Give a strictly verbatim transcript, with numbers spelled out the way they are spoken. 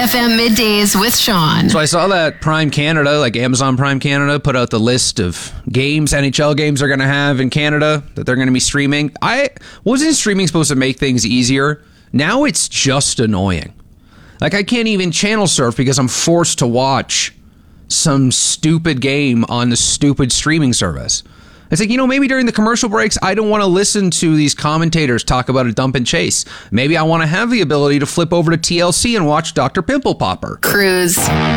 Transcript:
F M Middays with Sean. So I saw that Prime Canada, like Amazon Prime Canada, put out the list of games, N H L games they're going to have in Canada that they're going to be streaming. I wasn't streaming supposed to make things easier. Now it's just annoying. Like, I can't even channel surf because I'm forced to watch some stupid game on the stupid streaming service. It's like, you know, maybe during the commercial breaks, I don't want to listen to these commentators talk about a dump and chase. Maybe I want to have the ability to flip over to T L C and watch Doctor Pimple Popper. Cruise.